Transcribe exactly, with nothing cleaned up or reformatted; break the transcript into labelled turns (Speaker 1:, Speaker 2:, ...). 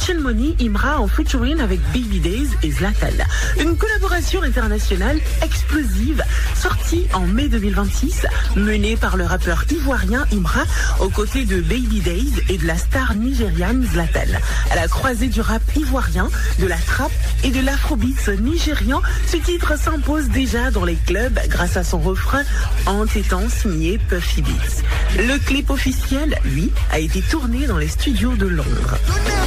Speaker 1: Kitchen Money, Imra en featuring avec Baby Days et Zlatan. Une collaboration internationale explosive sortie en mai deux mille vingt-six, menée par le rappeur ivoirien Imra aux côtés de Baby Days et de la star nigériane Zlatan. À la croisée du rap ivoirien, de la trap et de l'afrobeat nigérian, ce titre s'impose déjà dans les clubs grâce à son refrain entêtant signé Puffy Beats. Le clip officiel, lui, a été tourné dans les studios de Londres.